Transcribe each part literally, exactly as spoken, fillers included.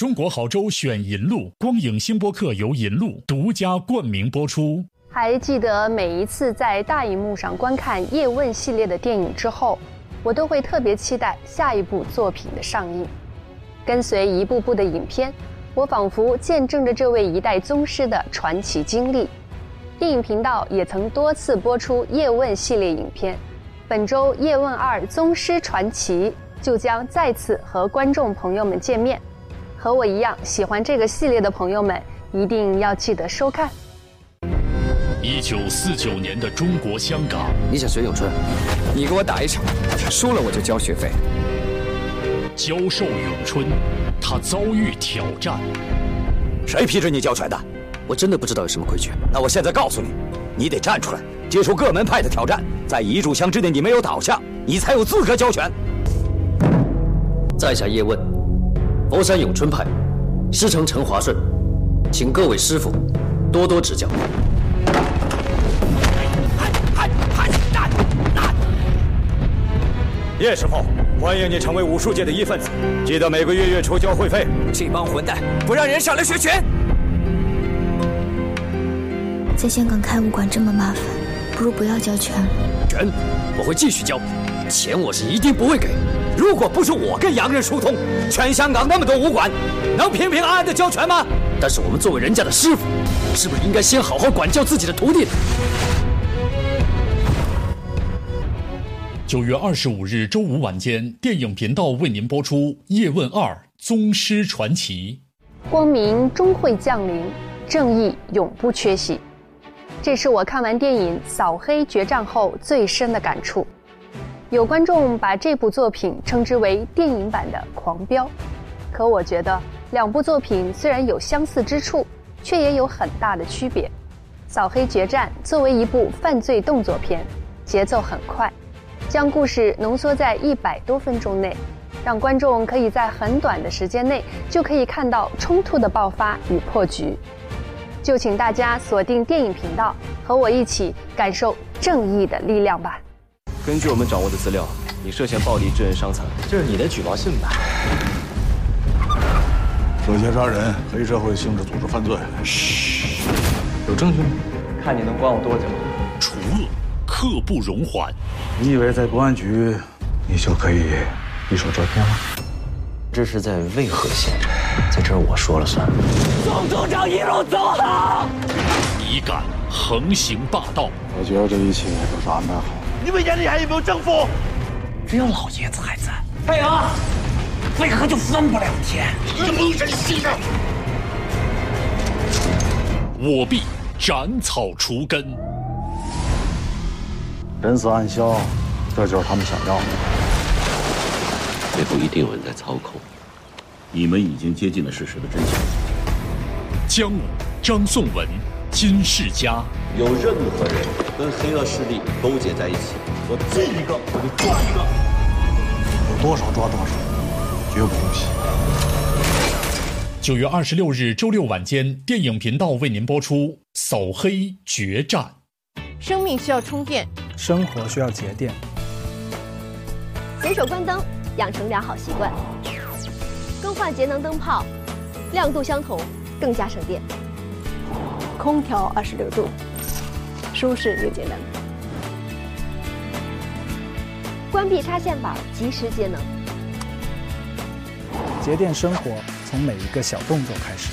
中国好州选银路，光影星播客由银路独家冠名播出。 还记得每一次在大荧幕上观看叶问系列的电影之后，我都会特别期待下一部作品的上映。跟随一部部的影片，我仿佛见证着这位一代宗师的传奇经历。电影频道也曾多次播出叶问系列影片，本周叶问二宗师传奇就将再次和观众朋友们见面。和我一样喜欢这个系列的朋友们，一定要记得收看。 一九四九年的中国香港， 你想学咏春，你给我打一场，输了我就交学费。 教授咏春，他遭遇挑战。 谁批准你教拳的？我真的不知道有什么规矩。那我现在告诉你，你得站出来，接受各门派的挑战，在一炷香之内你没有倒下，你才有资格教拳。在下叶问，佛山咏春派，师承陈华顺，请各位师傅多多指教。叶师傅，欢迎你成为武术界的一份子，记得每个月月初交会费。这帮混蛋不让人上来学拳！ 在香港开武馆这么麻烦，不如不要教拳了。 拳我会继续教，钱我是一定不会给。如果不是我跟洋人疏通，全香港那么多武馆，能平平安安的教拳吗？但是我们作为人家的师傅，是不是应该先好好管教自己的徒弟呢？ 九月二十五日周五晚间，电影频道为您播出《叶问二宗师传奇》。 光明终会降临，正义永不缺席。这是我看完电影《扫黑决战》后最深的感触。有观众把这部作品称之为电影版的《狂飙》，可我觉得两部作品虽然有相似之处，却也有很大的区别。《扫黑决战》作为一部犯罪动作片，节奏很快，将故事浓缩在一百多分钟内，让观众可以在很短的时间内就可以看到冲突的爆发与破局。就请大家锁定电影频道，和我一起感受正义的力量吧。 根据我们掌握的资料，你涉嫌暴力致人伤残，这是你的举报信吧？ 涉嫌杀人、黑社会性质组织犯罪。 嘘，有证据吗？看你能关我多久。 除恶刻不容缓。 你以为在公安局，你就可以一手遮天了？ 这是在渭河县，在这儿我说了算。 总组长一路走好。 一干横行霸道。 我觉得这一切都是安排好。 你们眼里还有没有政府？ 只要老爷子还在，配合，为何就分不了天？ 蒙人性啊！ 我必斩草除根。 人死暗消，这就是他们想要的。 背后一定有人在操控，你们已经接近了事实的真相。 姜武、张颂文、金世佳， 有任何人跟黑恶势力勾结在一起，我见一个我就抓一个， 有多少抓多少，绝不姑息。 九月二十六日周六晚间，电影频道为您播出《扫黑决战》。 生命需要充电， 生活需要节电。 随手关灯，养成良好习惯。更换节能灯泡，亮度相同，更加省电。空调二十六度，舒适又节能。关闭插线板，及时节能。 节电生活从每一个小动作开始。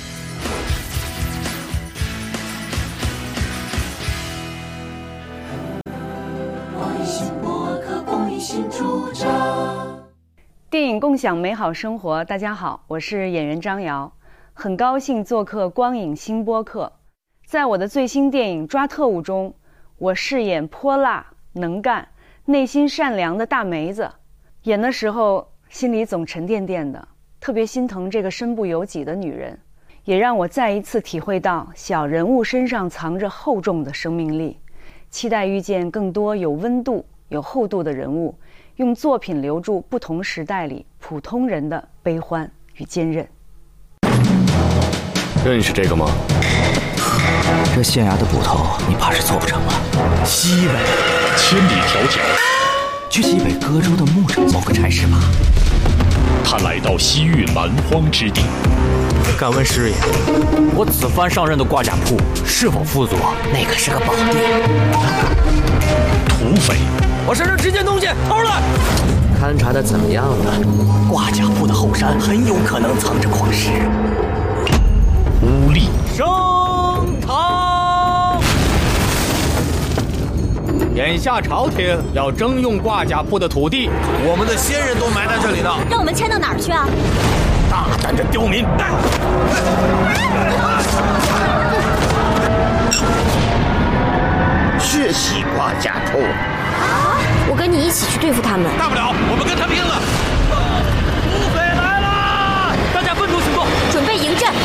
电影共享美好生活，大家好，我是演员张瑶，很高兴做客光影新播客。在我的最新电影《抓特务》中，我饰演泼辣、能干、内心善良的大梅子。演的时候心里总沉甸甸的，特别心疼这个身不由己的女人，也让我再一次体会到小人物身上藏着厚重的生命力。期待遇见更多有温度、有厚度的人物，用作品留住不同时代里普通人的悲欢与坚韧。 认识这个吗？ 这县衙的捕头，你怕是做不成了。 西北千里迢迢去西北歌州的牧场谋个差事吧。 他来到西域蛮荒之地。 敢问师爷，我此番上任的挂甲铺是否副佐？ 那可是个宝地。 土匪， 我身上这件东西掏出来。 勘察的怎么样了？挂甲铺的后山很有可能藏着矿石。 污吏， 升堂。眼下朝廷要征用挂甲铺的土地， 我们的先人都埋在这里呢。 让我们迁到哪儿去啊？ 大胆的刁民！ 血洗挂甲铺。 啊！我跟你一起去对付他们。 大不了我们跟他拼了！土匪来了！ 大家分头行动， 准备迎战。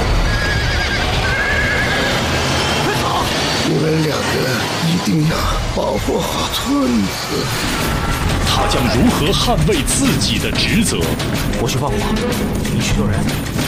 快走！ 你们两个一定要保护好村子。 他将如何捍卫自己的职责？ 我去放火，你去救人。